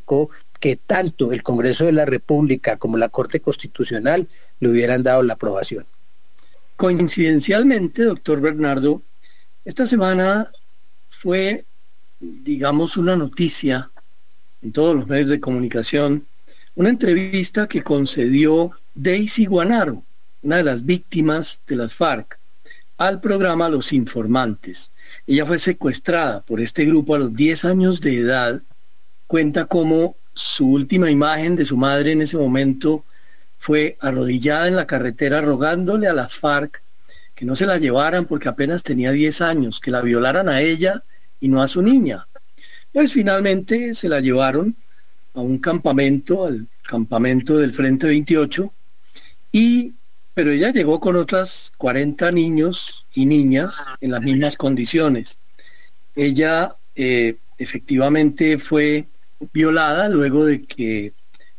significó que tanto el Congreso de la República como la Corte Constitucional le hubieran dado la aprobación. Coincidencialmente, doctor Bernardo, esta semana fue, digamos, una noticia en todos los medios de comunicación, una entrevista que concedió Daisy Guanaro, una de las víctimas de las FARC, al programa Los Informantes. Ella fue secuestrada por este grupo a los 10 años de edad. Cuenta cómo su última imagen de su madre en ese momento fue arrodillada en la carretera rogándole a las FARC que no se la llevaran porque apenas tenía 10 años, que la violaran a ella y no a su niña. Pues finalmente se la llevaron a un campamento, al campamento del Frente 28, pero ella llegó con otras 40 niños y niñas en las mismas condiciones. Ella efectivamente fue violada luego de que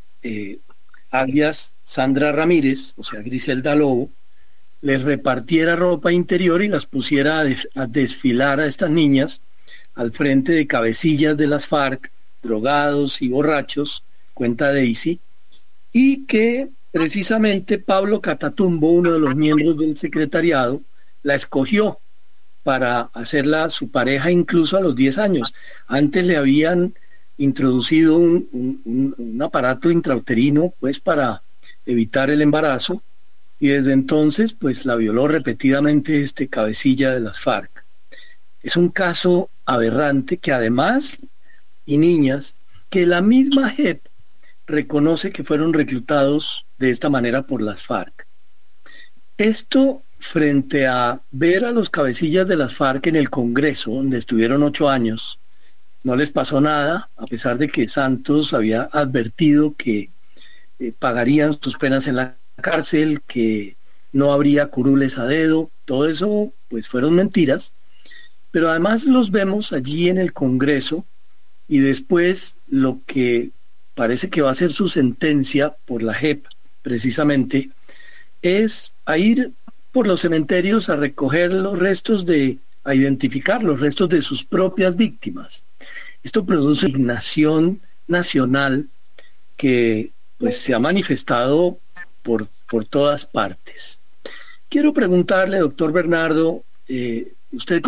alias Sandra Ramírez, o sea Griselda Lobo, les repartiera ropa interior y las pusiera a desfilar a estas niñas al frente de cabecillas de las FARC, drogados y borrachos, cuenta Daisy, y que precisamente Pablo Catatumbo, uno de los miembros del secretariado, la escogió para hacerla su pareja incluso a los 10 años. Antes le habían introducido un aparato intrauterino pues para evitar el embarazo, y desde entonces pues la violó repetidamente este cabecilla de las FARC. Es un caso aberrante que además, y niñas, que la misma JEP reconoce que fueron reclutados de esta manera por las FARC. Esto frente a ver a los cabecillas de las FARC en el Congreso, donde estuvieron 8 años, no les pasó nada, a pesar de que Santos había advertido que pagarían sus penas en la cárcel, que no habría curules a dedo. Todo eso pues fueron mentiras, pero además los vemos allí en el Congreso, y después lo que parece que va a ser su sentencia por la JEP precisamente es a ir por los cementerios a recoger los restos a identificar los restos de sus propias víctimas. Esto produce indignación nacional que pues se ha manifestado por todas partes. Quiero preguntarle, doctor Bernardo, usted